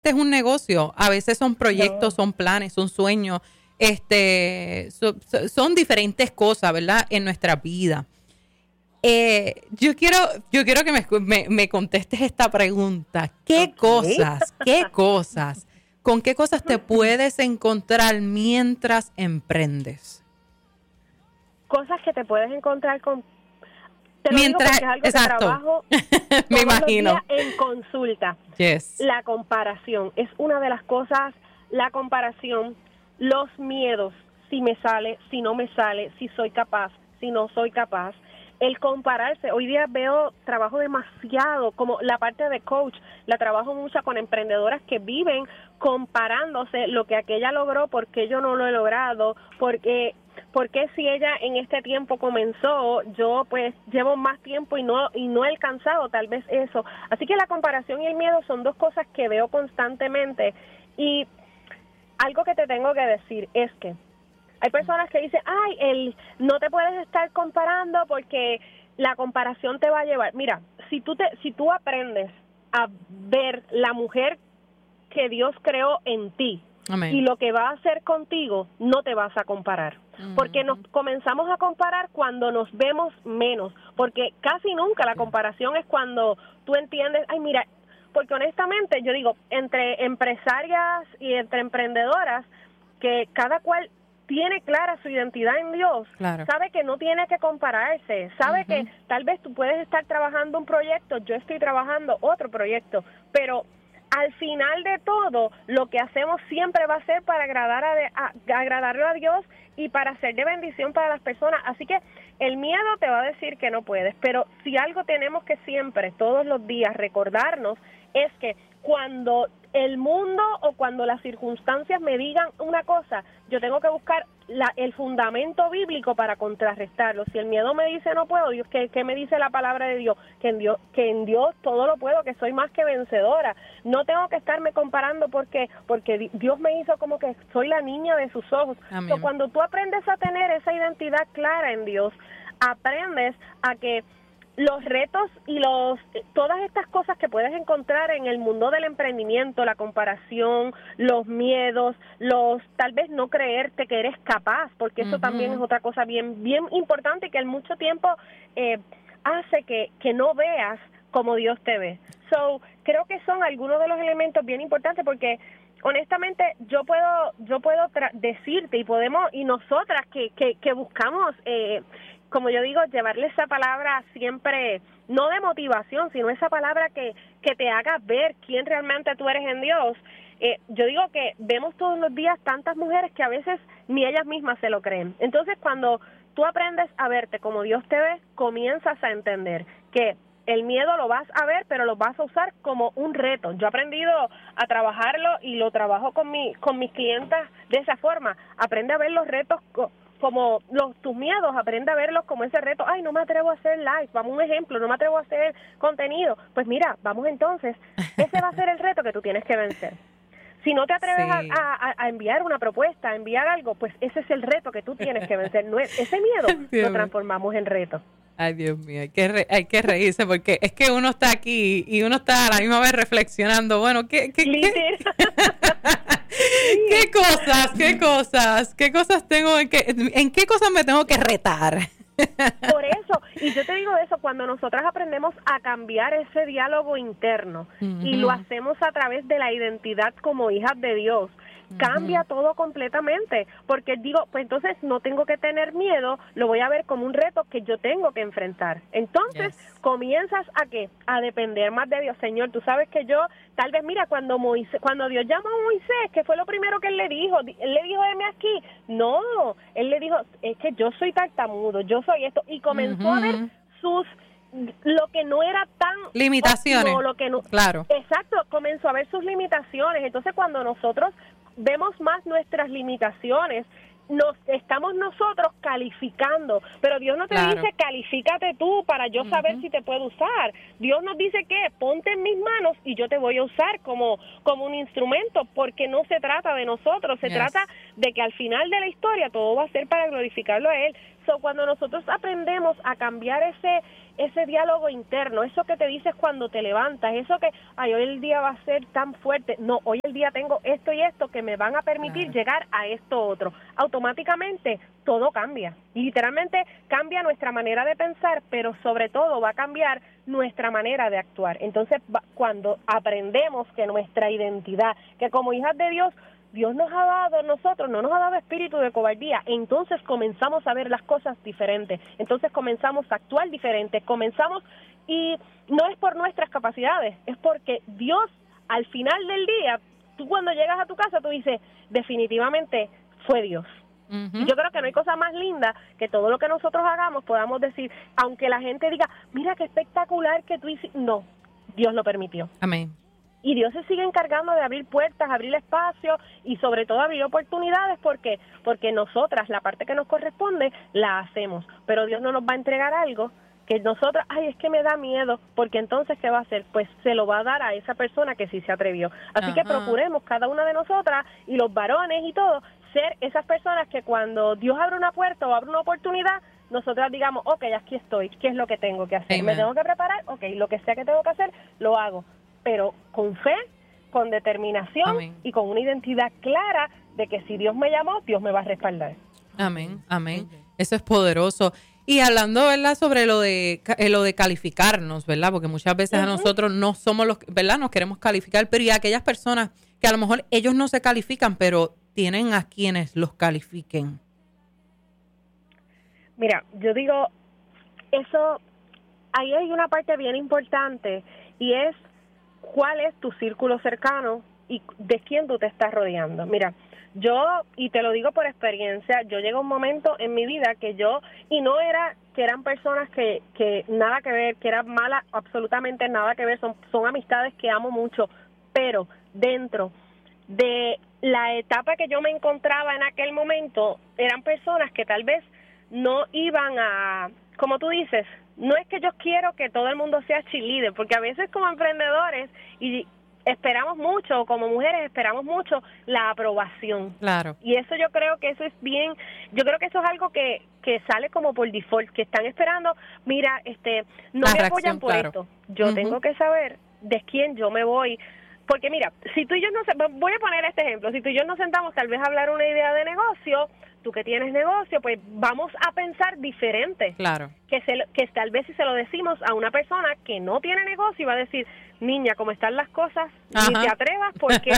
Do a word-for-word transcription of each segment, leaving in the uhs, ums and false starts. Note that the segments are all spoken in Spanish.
es un negocio, a veces son proyectos, No. son planes, son sueños, este, so- so- son diferentes cosas, ¿verdad? En nuestra vida. Eh, yo quiero, yo quiero que me, escu- me, me contestes esta pregunta. ¿Qué Ok. cosas, qué cosas, con qué cosas te puedes encontrar mientras emprendes? Cosas que te puedes encontrar con... Te lo Mientras, digo porque es algo exacto. que trabajo Me todos imagino. los días en consulta. Yes. La comparación es una de las cosas, la comparación, los miedos, si me sale, si no me sale, si soy capaz, si no soy capaz. El compararse, hoy día veo, trabajo demasiado, como la parte de coach, la trabajo mucho con emprendedoras que viven comparándose lo que aquella logró, porque yo no lo he logrado, porque porque si ella en este tiempo comenzó, yo pues llevo más tiempo y no y no he alcanzado tal vez eso. Así que la comparación y el miedo son dos cosas que veo constantemente. Y algo que te tengo que decir es que hay personas que dicen, ay, el, no te puedes estar comparando porque la comparación te va a llevar. Mira, si tú te, si tú aprendes a ver la mujer que Dios creó en ti, Amén. y lo que va a hacer contigo, no te vas a comparar. Mm. Porque nos comenzamos a comparar cuando nos vemos menos. Porque casi nunca la comparación es cuando tú entiendes, ay, mira, porque honestamente yo digo, entre empresarias y entre emprendedoras, que cada cual tiene clara su identidad en Dios, Claro. sabe que no tiene que compararse, sabe Ujú. que tal vez tú puedes estar trabajando un proyecto, yo estoy trabajando otro proyecto, pero al final de todo, lo que hacemos siempre va a ser para agradar a, de, a agradarlo a Dios y para ser de bendición para las personas. Así que el miedo te va a decir que no puedes, pero si algo tenemos que siempre, todos los días, recordarnos, es que cuando el mundo o cuando las circunstancias me digan una cosa, yo tengo que buscar la, el fundamento bíblico para contrarrestarlo. Si el miedo me dice no puedo, Dios, ¿qué, qué me dice la palabra de Dios? Que en Dios, que en Dios todo lo puedo, que soy más que vencedora. No tengo que estarme comparando porque porque Dios me hizo como que soy la niña de sus ojos. Amén. So, cuando tú aprendes a tener esa identidad clara en Dios, aprendes a que los retos y los todas estas cosas que puedes encontrar en el mundo del emprendimiento, la comparación, los miedos, los tal vez no creerte que eres capaz, porque eso Ujú. también es otra cosa bien bien importante y que en mucho tiempo eh, hace que, que no veas como Dios te ve. So, creo que son algunos de los elementos bien importantes porque honestamente yo puedo yo puedo tra- decirte y podemos y nosotras que que, que buscamos eh, como yo digo, llevarle esa palabra siempre, no de motivación, sino esa palabra que, que te haga ver quién realmente tú eres en Dios. Eh, yo digo que vemos todos los días tantas mujeres que a veces ni ellas mismas se lo creen. Entonces, cuando tú aprendes a verte como Dios te ve, comienzas a entender que el miedo lo vas a ver, pero lo vas a usar como un reto. Yo he aprendido a trabajarlo y lo trabajo con, mi, con mis clientas de esa forma. Aprende a ver los retos co- como los tus miedos, aprende a verlos como ese reto. Ay, no me atrevo a hacer live, vamos un ejemplo, no me atrevo a hacer contenido. Pues mira, vamos entonces, ese va a ser el reto que tú tienes que vencer. Si no te atreves Sí. a, a, a enviar una propuesta, a enviar algo, pues ese es el reto que tú tienes que vencer. No es, ese miedo Dios mío. lo transformamos en reto. Ay, Dios mío, hay que, re- hay que reírse porque es que uno está aquí y uno está a la misma vez reflexionando, bueno, ¿qué, qué, qué, Literal. qué cosas, qué cosas, qué cosas tengo, en qué, en qué cosas me tengo que retar? Por eso, y yo te digo eso, cuando nosotras aprendemos a cambiar ese diálogo interno y lo Ujú. hacemos a través de la identidad como hijas de Dios, cambia todo completamente, porque digo, pues entonces no tengo que tener miedo, lo voy a ver como un reto que yo tengo que enfrentar. Entonces, Yes. comienzas a qué? A depender más de Dios. Señor, tú sabes que yo, tal vez, mira, cuando Moisés, cuando Dios llamó a Moisés, ¿qué fue lo primero que él le dijo? Él le dijo, heme aquí. No, él le dijo, es que yo soy tartamudo, yo soy esto, y comenzó Ujú. a ver sus lo que no era tan Limitaciones. óptimo, lo que no, Claro. exacto, comenzó a ver sus limitaciones. Entonces, cuando nosotros vemos más nuestras limitaciones, nos estamos nosotros calificando, pero Dios no te Claro. dice califícate tú para yo saber Ujú. si te puedo usar. Dios nos dice que ponte en mis manos y yo te voy a usar como, como un instrumento, porque no se trata de nosotros, se Yes. trata de que al final de la historia todo va a ser para glorificarlo a Él. So, cuando nosotros aprendemos a cambiar ese ese diálogo interno, eso que te dices cuando te levantas, eso que, ay, hoy el día va a ser tan fuerte, no, hoy el día tengo esto y esto que me van a permitir claro. llegar a esto otro, automáticamente todo cambia, literalmente cambia nuestra manera de pensar, pero sobre todo va a cambiar nuestra manera de actuar. Entonces, cuando aprendemos que nuestra identidad, que como hijas de Dios, Dios nos ha dado, nosotros no nos ha dado espíritu de cobardía, entonces comenzamos a ver las cosas diferentes, entonces comenzamos a actuar diferente, comenzamos, y no es por nuestras capacidades, es porque Dios, al final del día, tú cuando llegas a tu casa, tú dices, definitivamente fue Dios. Uh-huh. Y yo creo que no hay cosa más linda que todo lo que nosotros hagamos podamos decir, aunque la gente diga, mira qué espectacular que tú hiciste, no, Dios lo permitió. Amén. Y Dios se sigue encargando de abrir puertas, abrir espacios y sobre todo abrir oportunidades. ¿Por qué? Porque nosotras, la parte que nos corresponde, la hacemos. Pero Dios no nos va a entregar algo que nosotras, ay, es que me da miedo, porque entonces, ¿qué va a hacer? Pues se lo va a dar a esa persona que sí se atrevió. Así Ajá. que procuremos cada una de nosotras y los varones y todo, ser esas personas que cuando Dios abre una puerta o abre una oportunidad, nosotras digamos, ok, aquí estoy, ¿qué es lo que tengo que hacer? Amen. ¿Me tengo que preparar? Ok, lo que sea que tengo que hacer, lo hago. Pero con fe, con determinación amén. Y con una identidad clara de que si Dios me llamó, Dios me va a respaldar. Amén, amén. Eso es poderoso. Y hablando, ¿verdad?, sobre lo de eh, lo de calificarnos, ¿verdad? Porque muchas veces uh-huh. a nosotros no somos los, ¿verdad?, nos queremos calificar, pero y aquellas personas que a lo mejor ellos no se califican, pero tienen a quienes los califiquen. Mira, yo digo, eso, ahí hay una parte bien importante y es cuál es tu círculo cercano y de quién tú te estás rodeando. Mira, yo, y te lo digo por experiencia, yo llegué a un momento en mi vida que yo, y no era que eran personas que, que nada que ver, que eran malas, absolutamente nada que ver, son, son amistades que amo mucho, pero dentro de la etapa que yo me encontraba en aquel momento, eran personas que tal vez no iban a, como tú dices, no es que yo quiero que todo el mundo sea cheerleader, porque a veces como emprendedores y esperamos mucho, como mujeres esperamos mucho la aprobación. Claro. Y eso yo creo que eso es bien, yo creo que eso es algo que, que sale como por default, que están esperando, mira, este, no la me reacción, apoyan por claro. esto. Yo uh-huh. tengo que saber de quién yo me voy. Porque mira, si tú y yo no, voy a poner este ejemplo, si tú y yo nos sentamos tal vez a hablar una idea de negocio, tú que tienes negocio, pues vamos a pensar diferente. Claro. Que, se, que tal vez si se lo decimos a una persona que no tiene negocio, va a decir, niña, como están las cosas, Ajá. ni te atrevas porque...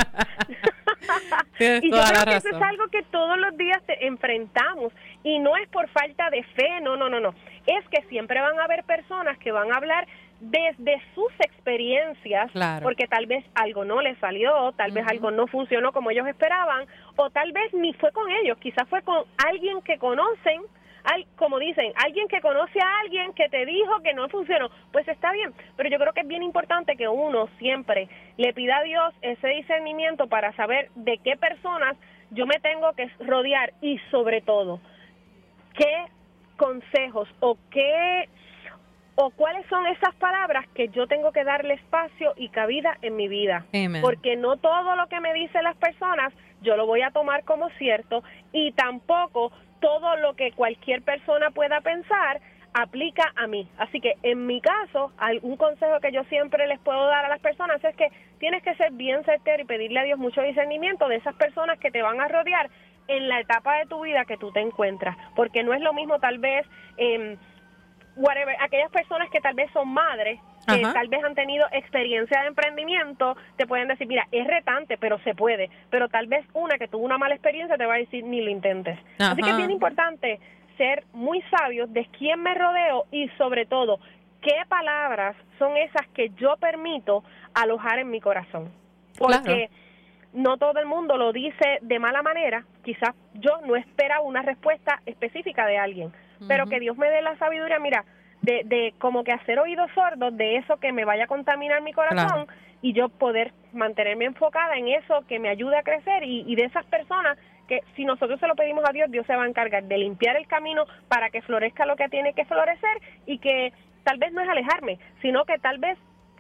y yo creo que eso es algo que todos los días te enfrentamos y no es por falta de fe, no, no, no, no. Es que siempre van a haber personas que van a hablar desde sus experiencias, claro. porque tal vez algo no les salió, tal uh-huh. vez algo no funcionó como ellos esperaban, o tal vez ni fue con ellos, quizás fue con alguien que conocen, al, como dicen, alguien que conoce a alguien que te dijo que no funcionó, pues está bien, pero yo creo que es bien importante que uno siempre le pida a Dios ese discernimiento para saber de qué personas yo me tengo que rodear y sobre todo, qué consejos o qué... o cuáles son esas palabras que yo tengo que darle espacio y cabida en mi vida. Amen. Porque no todo lo que me dicen las personas yo lo voy a tomar como cierto y tampoco todo lo que cualquier persona pueda pensar aplica a mí. Así que en mi caso, un consejo que yo siempre les puedo dar a las personas es que tienes que ser bien certero y pedirle a Dios mucho discernimiento de esas personas que te van a rodear en la etapa de tu vida que tú te encuentras. Porque no es lo mismo tal vez... Eh, whatever, aquellas personas que tal vez son madres, que Ajá. tal vez han tenido experiencia de emprendimiento, te pueden decir, mira, es retante, pero se puede. Pero tal vez una que tuvo una mala experiencia te va a decir, ni lo intentes. Ajá. Así que es bien importante ser muy sabios de quién me rodeo y sobre todo, qué palabras son esas que yo permito alojar en mi corazón. Porque claro. no todo el mundo lo dice de mala manera, quizás yo no esperaba una respuesta específica de alguien. Pero que Dios me dé la sabiduría, mira, de, de como que hacer oídos sordos de eso que me vaya a contaminar mi corazón claro. y yo poder mantenerme enfocada en eso que me ayude a crecer y, y de esas personas que si nosotros se lo pedimos a Dios, Dios se va a encargar de limpiar el camino para que florezca lo que tiene que florecer y que tal vez no es alejarme, sino que tal vez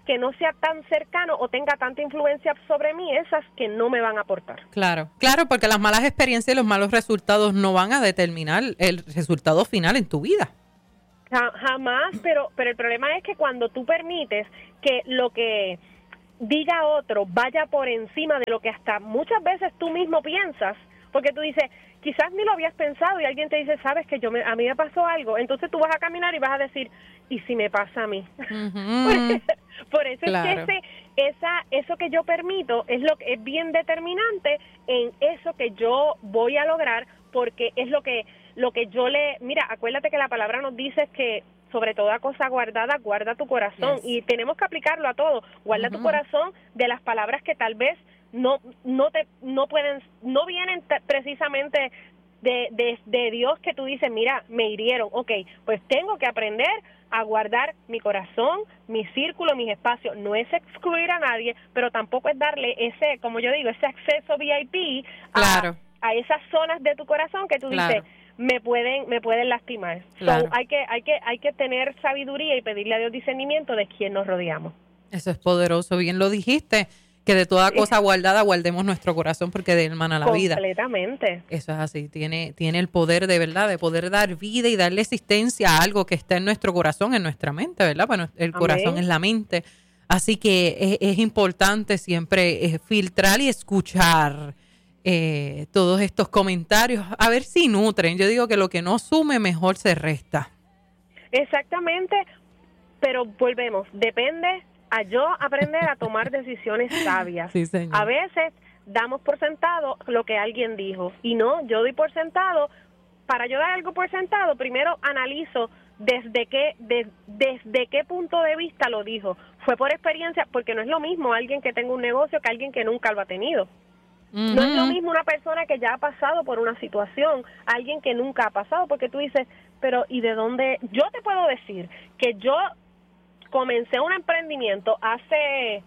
que no sea tan cercano o tenga tanta influencia sobre mí, esas que no me van a aportar. Claro, claro, porque las malas experiencias y los malos resultados no van a determinar el resultado final en tu vida. Jamás, pero, pero el problema es que cuando tú permites que lo que diga otro vaya por encima de lo que hasta muchas veces tú mismo piensas, porque tú dices, quizás ni lo habías pensado y alguien te dice, sabes que yo me, a mí me pasó algo, entonces tú vas a caminar y vas a decir, ¿y si me pasa a mí? Uh-huh. Por eso claro. es que ese, esa, eso que yo permito es lo que es bien determinante en eso que yo voy a lograr, porque es lo que lo que yo le, mira, acuérdate que la palabra nos dice que sobre toda cosa guardada, guarda tu corazón, yes. y tenemos que aplicarlo a todo. Guarda uh-huh. tu corazón de las palabras que tal vez no no te no pueden no vienen t- precisamente de, de de Dios, que tú dices, mira, me hirieron. Okay, pues tengo que aprender a guardar mi corazón, mi círculo, mis espacios. No es excluir a nadie, pero tampoco es darle ese, como yo digo, ese acceso V I P a, claro. a esas zonas de tu corazón que tú claro. dices, me pueden me pueden lastimar. Claro. So, hay que hay que hay que tener sabiduría y pedirle a Dios discernimiento de quién nos rodeamos. Eso es poderoso, bien lo dijiste, que de toda cosa guardada guardemos nuestro corazón, porque de él mana la vida. Completamente. Eso es así, tiene tiene el poder de verdad de poder dar vida y darle existencia a algo que está en nuestro corazón, en nuestra mente, ¿verdad? Bueno, el Amén. Corazón es la mente. Así que es, es importante siempre eh, filtrar y escuchar Eh, todos estos comentarios, a ver si nutren. Yo digo que lo que no sume, mejor se resta. Exactamente, pero volvemos, depende a yo aprender a tomar decisiones sabias. Sí, señor. A veces damos por sentado lo que alguien dijo, y no, yo doy por sentado, para yo dar algo por sentado, primero analizo desde qué, de, desde qué punto de vista lo dijo. Fue por experiencia, porque no es lo mismo alguien que tenga un negocio que alguien que nunca lo ha tenido. Uh-huh. No es lo mismo una persona que ya ha pasado por una situación, alguien que nunca ha pasado, porque tú dices, pero ¿y de dónde? Yo te puedo decir que yo comencé un emprendimiento hace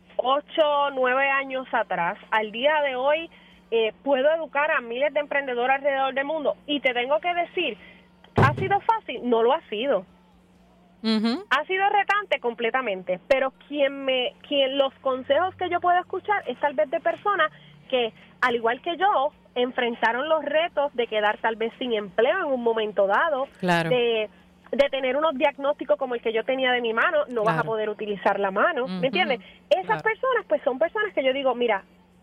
ocho, nueve años atrás. Al día de hoy eh, puedo educar a miles de emprendedores alrededor del mundo, y te tengo que decir, ¿ha sido fácil? No lo ha sido. Uh-huh. Ha sido retante completamente, pero quien me, quien los consejos que yo puedo escuchar es tal vez de personas que, al igual que yo, enfrentaron los retos de quedar tal vez sin empleo en un momento dado, claro. de, de tener unos diagnósticos como el que yo tenía de mi mano, no claro. vas a poder utilizar la mano, uh-huh. ¿me entiendes? Esas claro. personas, pues son personas que yo digo, mira,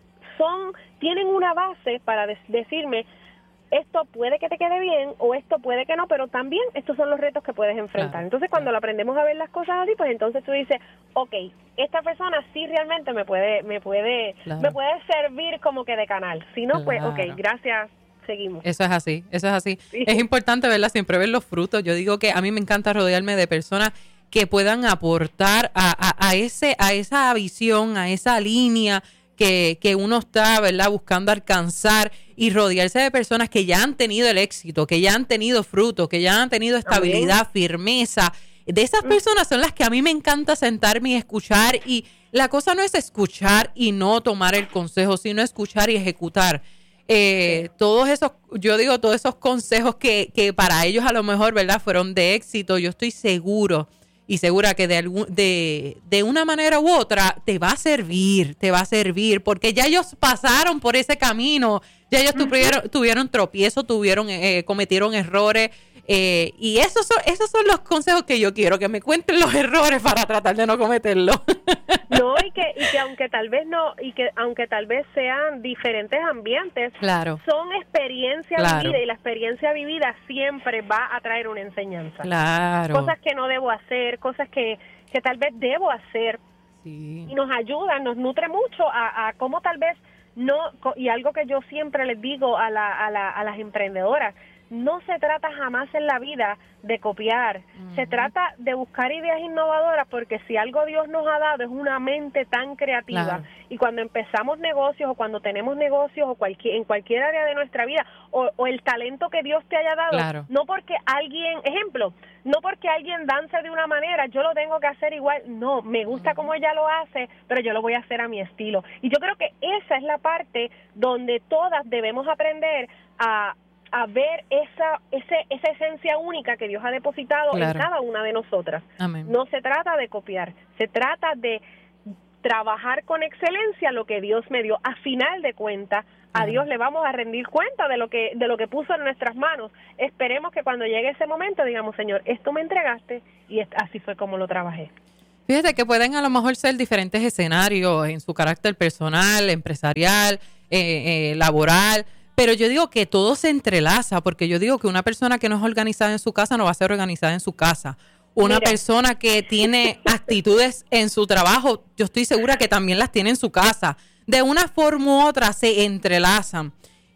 son tienen una base para de- decirme, esto puede que te quede bien o esto puede que no, pero también estos son los retos que puedes enfrentar. Claro, entonces, cuando claro. aprendemos a ver las cosas así, pues entonces tú dices, okay, esta persona sí realmente me puede me puede claro. me puede servir como que de canal. Si no, claro. pues okay, gracias, seguimos. Eso es así, eso es así. Sí. Es importante, ¿verdad? Siempre ver los frutos. Yo digo que a mí me encanta rodearme de personas que puedan aportar a, a, a ese a esa visión, a esa línea que, que uno está, ¿verdad?, buscando alcanzar, y rodearse de personas que ya han tenido el éxito, que ya han tenido fruto, que ya han tenido estabilidad, Amén. Firmeza. De esas personas son las que a mí me encanta sentarme y escuchar, y la cosa no es escuchar y no tomar el consejo, sino escuchar y ejecutar. Eh, todos esos, yo digo, todos esos consejos que, que para ellos a lo mejor, ¿verdad?, fueron de éxito, yo estoy seguro y segura que de, algún, de, de una manera u otra te va a servir, te va a servir, porque ya ellos pasaron por ese camino, ya ellos uh-huh. tuvieron, tuvieron tropiezos, tuvieron, eh, cometieron errores, eh, y esos son, esos son los consejos que yo quiero, que me cuenten los errores para tratar de no cometerlos. No, y que, y que aunque tal vez no, y que aunque tal vez sean diferentes ambientes, claro. son experiencias claro. vividas, y la experiencia vivida siempre va a traer una enseñanza. Claro. Cosas que no debo hacer, cosas que, que tal vez debo hacer, sí. y nos ayudan, nos nutre mucho a, a cómo tal vez no, y algo que yo siempre les digo a, la, a, la, a las emprendedoras, no se trata jamás en la vida de copiar, uh-huh. se trata de buscar ideas innovadoras, porque si algo Dios nos ha dado es una mente tan creativa, claro. y cuando empezamos negocios o cuando tenemos negocios o cualquier, en cualquier área de nuestra vida, o, o el talento que Dios te haya dado, claro. no porque alguien, ejemplo, no porque alguien danza de una manera, yo lo tengo que hacer igual, no, me gusta uh-huh. como ella lo hace, pero yo lo voy a hacer a mi estilo, y yo creo que esa es la parte donde todas debemos aprender a a ver esa ese, esa esencia única que Dios ha depositado claro. en cada una de nosotras. Amén. No se trata de copiar, se trata de trabajar con excelencia lo que Dios me dio. A final de cuentas, a claro. Dios le vamos a rendir cuenta de lo que de lo que puso en nuestras manos. Esperemos que cuando llegue ese momento digamos, Señor, esto me entregaste y así fue como lo trabajé. Fíjate que pueden a lo mejor ser diferentes escenarios en su carácter personal, empresarial, eh, eh, laboral, pero yo digo que todo se entrelaza, porque yo digo que una persona que no es organizada en su casa no va a ser organizada en su casa. Una Mira. persona que tiene actitudes en su trabajo, yo estoy segura que también las tiene en su casa. De una forma u otra se entrelazan.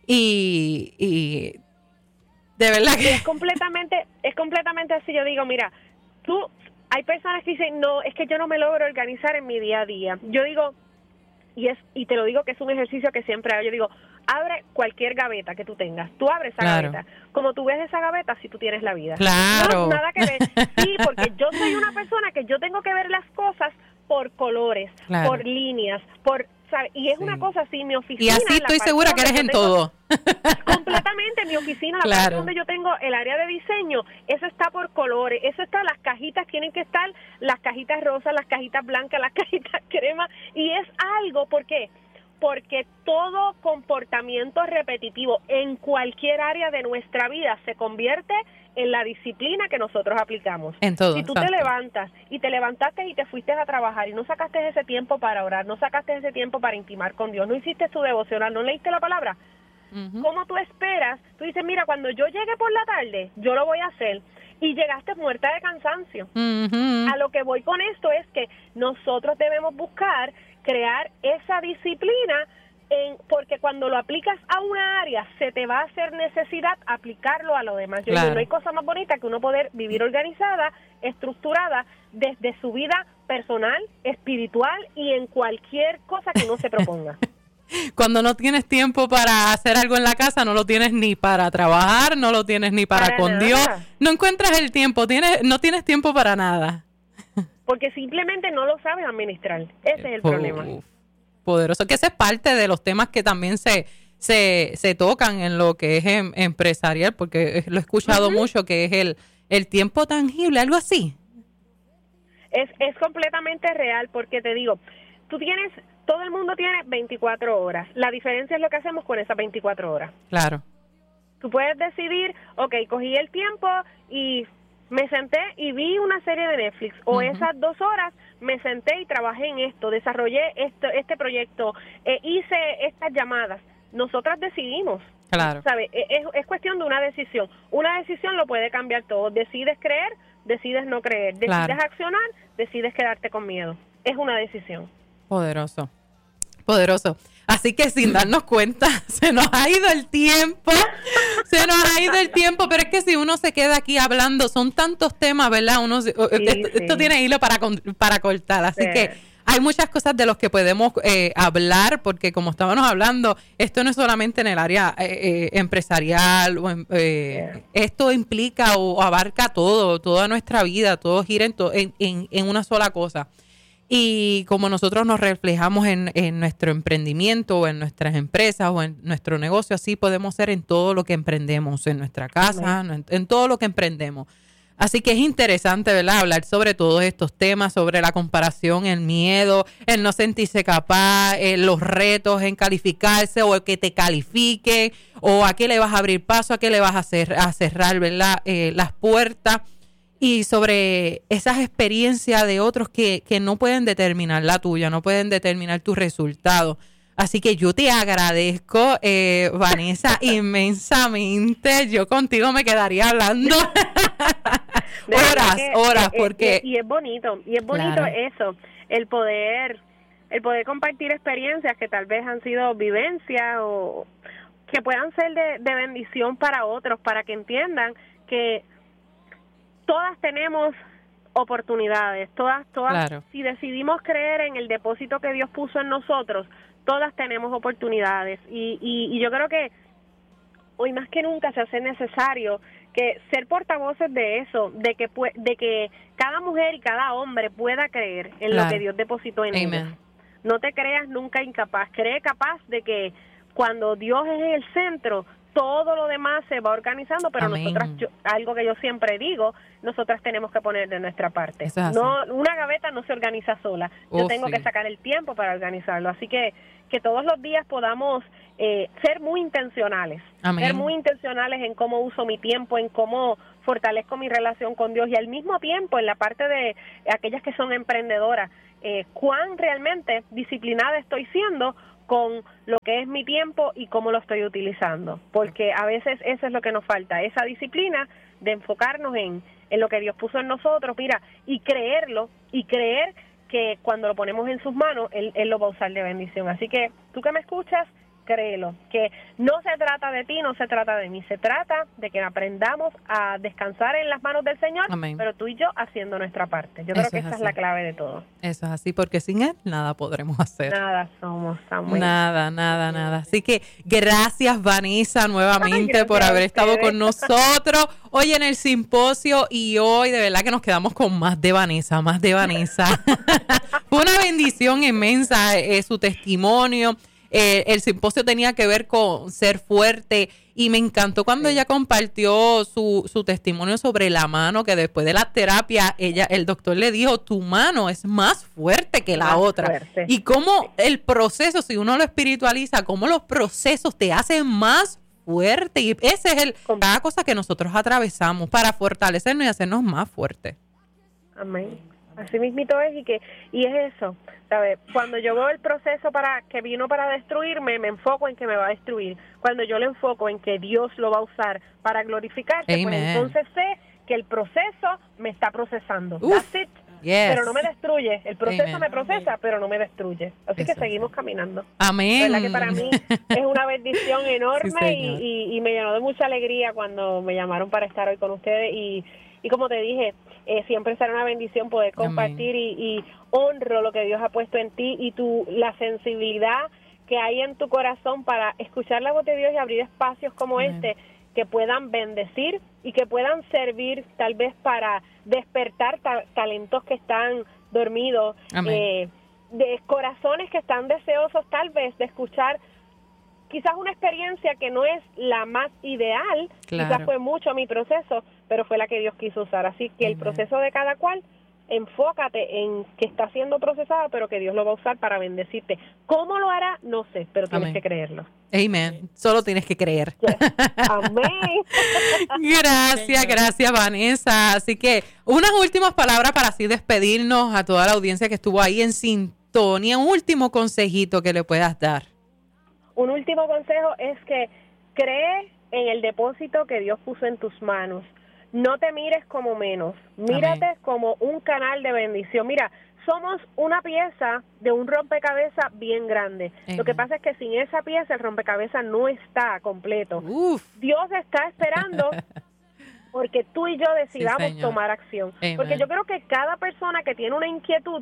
Y, y de verdad que... Es completamente, es completamente así. Yo digo, mira, tú, hay personas que dicen, no, es que yo no me logro organizar en mi día a día. Yo digo, y es y te lo digo que es un ejercicio que siempre hago, yo digo, abre cualquier gaveta que tú tengas. Tú abres esa claro. gaveta. Como tú ves esa gaveta, si tú tienes la vida. Claro. No, nada que ver. Sí, porque yo soy una persona que yo tengo que ver las cosas por colores, claro. por líneas, por... ¿sabe? Y es sí. una cosa así, mi oficina... Y así estoy segura que eres en tengo, todo. Completamente, mi oficina, la claro. parte donde yo tengo el área de diseño, eso está por colores, eso está, las cajitas tienen que estar, las cajitas rosas, las cajitas blancas, las cajitas crema, y es algo, ¿por qué? Porque todo comportamiento repetitivo en cualquier área de nuestra vida se convierte en la disciplina que nosotros aplicamos. En todo, si tú exacto. te levantas y te levantaste y te fuiste a trabajar y no sacaste ese tiempo para orar, no sacaste ese tiempo para intimar con Dios, no hiciste tu devocional, no leíste la palabra, uh-huh. ¿cómo tú esperas? Tú dices, mira, cuando yo llegue por la tarde, yo lo voy a hacer. Y llegaste muerta de cansancio. Uh-huh. A lo que voy con esto es que nosotros debemos buscar crear esa disciplina, en, porque cuando lo aplicas a una área, se te va a hacer necesidad aplicarlo a lo demás. Yo claro. digo, no hay cosa más bonita que uno poder vivir organizada, estructurada, desde su vida personal, espiritual y en cualquier cosa que uno se proponga. Cuando no tienes tiempo para hacer algo en la casa, no lo tienes ni para trabajar, no lo tienes ni para, para con nada. Dios. No encuentras el tiempo, tienes, no tienes tiempo para nada. Porque simplemente no lo sabes administrar. Ese es el Uf, problema. Poderoso. Que ese es parte de los temas que también se se, se tocan en lo que es em, empresarial, porque lo he escuchado uh-huh. mucho, que es el, el tiempo tangible, algo así. Es, es completamente real, porque te digo, tú tienes... Todo el mundo tiene veinticuatro horas. La diferencia es lo que hacemos con esas veinticuatro horas. Claro. Tú puedes decidir, ok, cogí el tiempo y me senté y vi una serie de Netflix. O uh-huh. esas dos horas me senté y trabajé en esto, desarrollé esto, este proyecto, eh, hice estas llamadas. Nosotras decidimos. Claro. ¿Sabe? Es, es cuestión de una decisión. Una decisión lo puede cambiar todo. Decides creer, decides no creer. Decides claro. accionar, decides quedarte con miedo. Es una decisión. Poderoso. Poderoso. Así que sin darnos cuenta, se nos ha ido el tiempo, se nos ha ido el tiempo, pero es que si uno se queda aquí hablando, son tantos temas, ¿verdad? Uno, sí, esto, sí. esto tiene hilo para, para cortar, así sí. que hay muchas cosas de las que podemos eh, hablar, porque como estábamos hablando, esto no es solamente en el área eh, eh, empresarial, o en, eh, yeah. esto implica o abarca todo, toda nuestra vida, todo gira en, to, en, en, en una sola cosa. Y como nosotros nos reflejamos en, en nuestro emprendimiento o en nuestras empresas o en nuestro negocio, así podemos ser en todo lo que emprendemos, en nuestra casa, en, en todo lo que emprendemos. Así que es interesante, ¿verdad?, hablar sobre todos estos temas, sobre la comparación, el miedo, el no sentirse capaz, eh, los retos en calificarse o el que te califique, o a qué le vas a abrir paso, a qué le vas a, hacer, a cerrar, ¿verdad?, eh, las puertas. Y sobre esas experiencias de otros que, que no pueden determinar la tuya, no pueden determinar tus resultados. Así que yo te agradezco, eh, Vanessa, inmensamente. Yo contigo me quedaría hablando horas, que, horas, eh, porque... Y, y es bonito, y es bonito claro. eso, el poder, el poder compartir experiencias que tal vez han sido vivencias o que puedan ser de, de bendición para otros, para que entiendan que todas tenemos oportunidades, todas, todas, claro. si decidimos creer en el depósito que Dios puso en nosotros, todas tenemos oportunidades y, y, y yo creo que hoy más que nunca se hace necesario que ser portavoces de eso, de que de que cada mujer y cada hombre pueda creer en claro. lo que Dios depositó en ellos. No te creas nunca incapaz, cree capaz de que cuando Dios es el centro, todo lo demás se va organizando, pero Amén. nosotras, yo, algo que yo siempre digo, nosotras tenemos que poner de nuestra parte. Eso es así. No, una gaveta no se organiza sola. Yo Oh, tengo sí. que sacar el tiempo para organizarlo. Así que que todos los días podamos eh, ser muy intencionales. Amén. Ser muy intencionales en cómo uso mi tiempo, en cómo fortalezco mi relación con Dios y al mismo tiempo en la parte de aquellas que son emprendedoras, eh, cuán realmente disciplinada estoy siendo con lo que es mi tiempo y cómo lo estoy utilizando, porque a veces eso es lo que nos falta, esa disciplina de enfocarnos en, en lo que Dios puso en nosotros, mira, y creerlo, y creer que cuando lo ponemos en sus manos, Él, Él lo va a usar de bendición. Así que tú que me escuchas, créelo, que no se trata de ti, no se trata de mí, se trata de que aprendamos a descansar en las manos del Señor, Amén. pero tú y yo haciendo nuestra parte. Yo Eso creo que es esa así. es la clave de todo. Eso es así, porque sin Él nada podremos hacer. Nada somos, Samuel. Nada, nada, nada. Así que gracias, Vanessa, nuevamente Ay, por gracias a haber estado ustedes. con nosotros hoy en el simposio y hoy de verdad que nos quedamos con más de Vanessa, más de Vanessa. Fue una bendición inmensa eh, su testimonio. Eh, el simposio tenía que ver con ser fuerte y me encantó cuando Sí. ella compartió su, su testimonio sobre la mano, que después de la terapia, ella, el doctor le dijo, tu mano es más fuerte que la Más otra. fuerte. Y cómo el proceso, si uno lo espiritualiza, cómo los procesos te hacen más fuerte. Y ese es el, cada cosa que nosotros atravesamos para fortalecernos y hacernos más fuertes. Amén. Así mismito es y que y es eso, ¿sabes? Cuando yo veo el proceso para que vino para destruirme, me enfoco en que me va a destruir. Cuando yo le enfoco en que Dios lo va a usar para glorificarse, Amen. pues entonces sé que el proceso me está procesando. Uf, That's it. yes. Pero no me destruye. El proceso Amen. me procesa, pero no me destruye. Así Eso. que seguimos caminando. Amén. ¿Verdad que para mí es una bendición enorme Sí, y, señor. y, y me llenó de mucha alegría cuando me llamaron para estar hoy con ustedes y, y como te dije, eh, siempre será una bendición poder compartir y, y honro lo que Dios ha puesto en ti y tu la sensibilidad que hay en tu corazón para escuchar la voz de Dios y abrir espacios como Amén. este que puedan bendecir y que puedan servir tal vez para despertar ta- talentos que están dormidos, Amén. eh, de corazones que están deseosos tal vez de escuchar quizás una experiencia que no es la más ideal, Claro. quizás fue mucho mi proceso, pero fue la que Dios quiso usar. Así que el Amén. proceso de cada cual, enfócate en que está siendo procesado, pero que Dios lo va a usar para bendecirte. ¿Cómo lo hará? No sé, pero tienes Amén. que creerlo. Amen. Solo tienes que creer. Yes. Amén. Gracias, gracias Vanessa. Así que unas últimas palabras para así despedirnos a toda la audiencia que estuvo ahí en sintonía. Un último consejito que le puedas dar. Un último consejo es que cree en el depósito que Dios puso en tus manos. No te mires como menos, mírate Amén. como un canal de bendición. Mira, somos una pieza de un rompecabezas bien grande. Amén. Lo que pasa es que sin esa pieza el rompecabezas no está completo. Uf. Dios está esperando porque tú y yo decidamos señor. tomar acción. Amén. Porque yo creo que cada persona que tiene una inquietud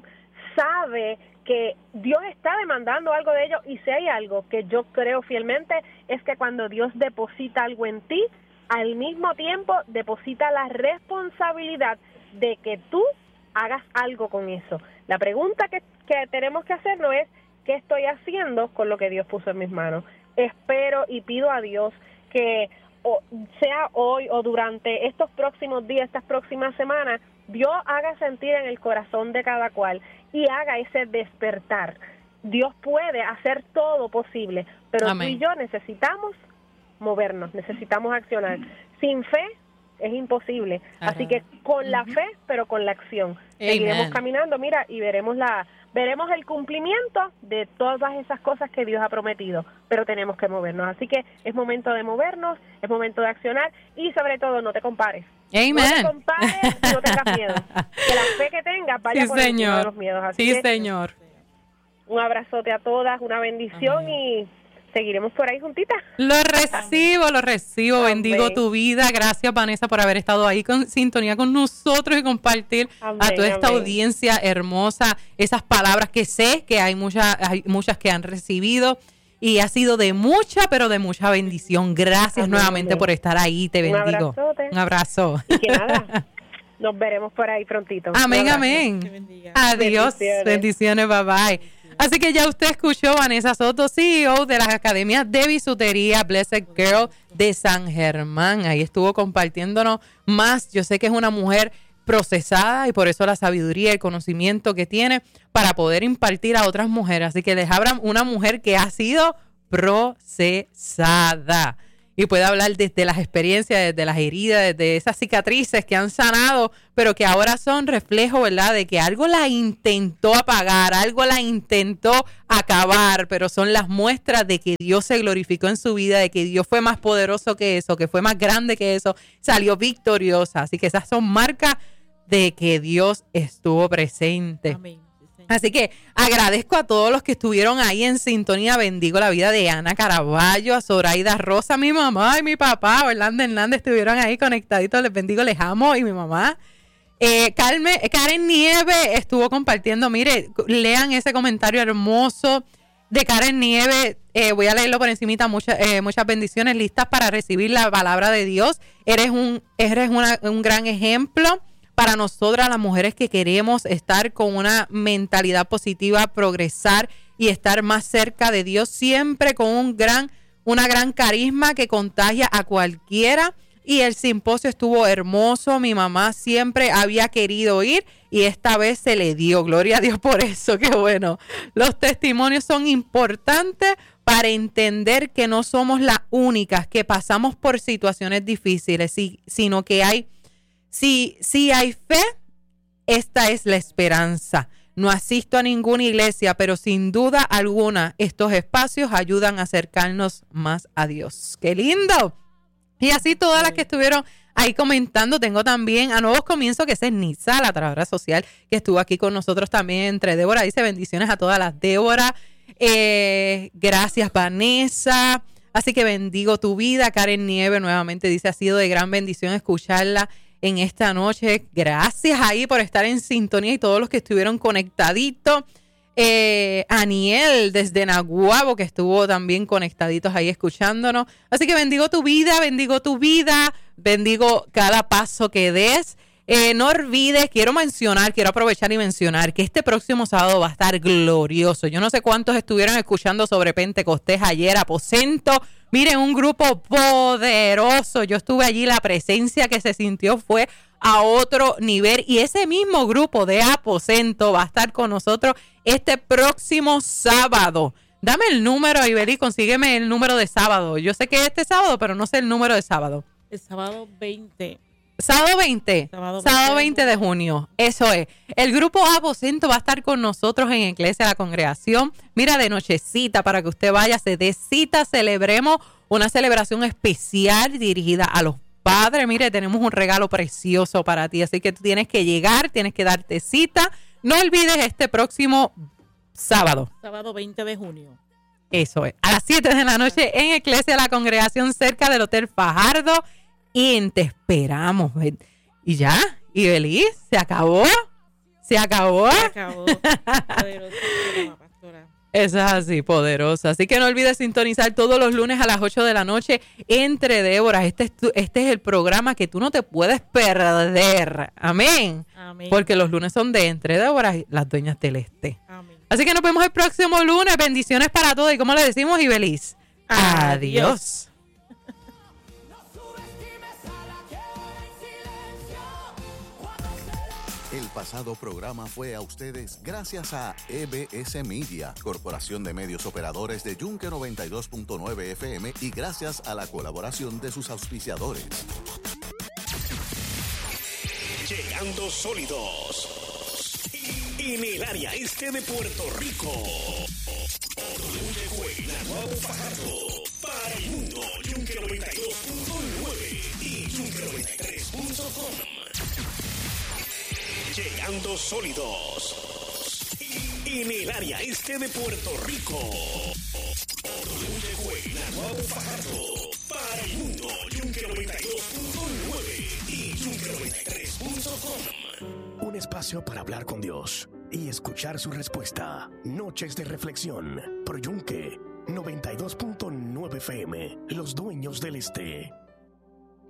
sabe que Dios está demandando algo de ellos, y si hay algo que yo creo fielmente es que cuando Dios deposita algo en ti, al mismo tiempo deposita la responsabilidad de que tú hagas algo con eso. La pregunta que, que tenemos que hacernos es, ¿qué estoy haciendo con lo que Dios puso en mis manos? Espero y pido a Dios que o sea hoy o durante estos próximos días, estas próximas semanas, Dios haga sentir en el corazón de cada cual y haga ese despertar. Dios puede hacer todo posible, pero Amén. tú y yo necesitamos movernos, necesitamos accionar. Sin fe es imposible. Ajá. Así que con la fe, pero con la acción. Seguiremos Amen. caminando, mira, y veremos la veremos el cumplimiento de todas esas cosas que Dios ha prometido, pero tenemos que movernos. Así que es momento de movernos, es momento de accionar y sobre todo no te compares. Amen. No te compares y no tengas miedo. Que la fe que tengas vaya Sí, por encima de señor. los miedos. Así Sí, que señor. un abrazote a todas, una bendición Amén. y seguiremos por ahí juntitas. Lo recibo, lo recibo. Amén. Bendigo tu vida. Gracias, Vanessa, por haber estado ahí con sintonía con nosotros y compartir Amén, a toda esta amén. audiencia hermosa esas palabras que sé que hay muchas, hay muchas que han recibido y ha sido de mucha, pero de mucha bendición. Gracias Amén, nuevamente amén. por estar ahí. Te Un bendigo. abrazote. Un abrazo. Y que nada, nos veremos por ahí prontito. Amén, Un abrazo. amén. Que bendiga. Adiós. Bendiciones. Bendiciones. Bye bye. Así que ya usted escuchó Vanessa Soto, C E O de las academias de bisutería Blessed Girl de San Germán. Ahí estuvo compartiéndonos más. Yo sé que es una mujer procesada y por eso la sabiduría y el conocimiento que tiene para poder impartir a otras mujeres. Así que les habla una mujer que ha sido procesada y puede hablar desde las experiencias, desde las heridas, desde esas cicatrices que han sanado, pero que ahora son reflejo, ¿verdad?, de que algo la intentó apagar, algo la intentó acabar, pero son las muestras de que Dios se glorificó en su vida, de que Dios fue más poderoso que eso, que fue más grande que eso, salió victoriosa. Así que esas son marcas de que Dios estuvo presente. Amén. Así que agradezco a todos los que estuvieron ahí en sintonía. Bendigo la vida de Ana Caraballo, a Zoraida Rosa, mi mamá y mi papá, Orlando Hernández, estuvieron ahí conectaditos. Les bendigo, les amo, y mi mamá. Eh, Carmen, Karen Nieve estuvo compartiendo. Mire, lean ese comentario hermoso de Karen Nieve. Eh, voy a leerlo por encimita. Muchas, eh, muchas bendiciones, listas para recibir la palabra de Dios. Eres un, eres una, un gran ejemplo para nosotras, las mujeres que queremos estar con una mentalidad positiva, progresar y estar más cerca de Dios, siempre con un gran, una gran carisma que contagia a cualquiera. Y el simposio estuvo hermoso. Mi mamá siempre había querido ir y esta vez se le dio. Gloria a Dios por eso, qué bueno. Los testimonios son importantes para entender que no somos las únicas que pasamos por situaciones difíciles, sino que hay Si, si hay fe, esta es la esperanza. No asisto a ninguna iglesia, pero sin duda alguna estos espacios ayudan a acercarnos más a Dios. ¡Qué lindo! Y así todas las que estuvieron ahí comentando. Tengo también a Nuevos Comienzos, que es Nisa, la trabajadora social, que estuvo aquí con nosotros también entre Débora. Dice bendiciones a todas las Débora. Eh, gracias, Vanessa. Así que bendigo tu vida. Karen Nieve nuevamente dice, ha sido de gran bendición escucharla en esta noche. Gracias ahí por estar en sintonía y todos los que estuvieron conectaditos. Eh, Aniel desde Naguabo, que estuvo también conectaditos ahí escuchándonos. Así que bendigo tu vida, bendigo tu vida, bendigo cada paso que des. Eh, no olvides, quiero mencionar, quiero aprovechar y mencionar que este próximo sábado va a estar glorioso. Yo no sé cuántos estuvieron escuchando sobre Pentecostés ayer, Aposento. Miren, un grupo poderoso. Yo estuve allí, la presencia que se sintió fue a otro nivel. Y ese mismo grupo de Aposento va a estar con nosotros este próximo sábado. Dame el número, Ibeli, consígueme el número de sábado. Yo sé que es este sábado, pero no sé el número de sábado. El sábado veinte. Sábado veinte, sábado veinte, sábado veinte de junio, eso es. El grupo Aposento va a estar con nosotros en Iglesia de la Congregación. Mira, de nochecita, para que usted vaya, se dé cita, celebremos una celebración especial dirigida a los padres. Mire, tenemos un regalo precioso para ti, así que tú tienes que llegar, tienes que darte cita. No olvides este próximo sábado. Sábado veinte de junio. Eso es, a las siete de la noche en Iglesia de la Congregación, cerca del Hotel Fajardo. Y te esperamos. Y ya, y feliz, se acabó. Se acabó. Se acabó. Eso es así, poderosa. Así que no olvides sintonizar todos los lunes a las ocho de la noche entre Débora. Este es, tu, este es el programa que tú no te puedes perder. Amén. Amén. Porque los lunes son de Entre Débora y las Dueñas del Este. Amén. Así que nos vemos el próximo lunes. Bendiciones para todos. Y como le decimos, y feliz. Adiós. Adiós. El pasado programa fue a ustedes gracias a E B S Media, Corporación de Medios Operadores de Yunque noventa y dos punto nueve F M, y gracias a la colaboración de sus auspiciadores. Llegando sólidos en el área este de Puerto Rico. Yunque, Naguabo, Fajardo, para el mundo, Yunque noventa y dos punto nueve y Yunque noventa y tres punto com. Llegando sólidos en el área este de Puerto Rico. Yunque, Naguabo, Fajardo, para el mundo, Yunque noventa y dos punto nueve y Yunque noventa y tres punto com. Un espacio para hablar con Dios y escuchar su respuesta. Noches de reflexión por Yunque noventa y dos punto nueve F M, Los Dueños del Este.